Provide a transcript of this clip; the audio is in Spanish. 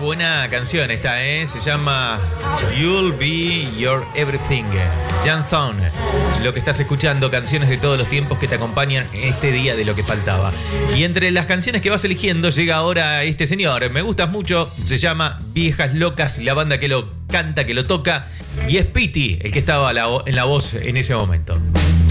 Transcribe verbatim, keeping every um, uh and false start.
buena canción esta, ¿eh? Se llama You'll Be Your Everything. Janson, lo que estás escuchando, canciones de todos los tiempos que te acompañan en este día de lo que faltaba. Y entre las canciones que vas eligiendo llega ahora este señor. Me gustas mucho, se llama Viejas Locas, la banda que lo canta, que lo toca. Y es Pity el que estaba en la voz en ese momento.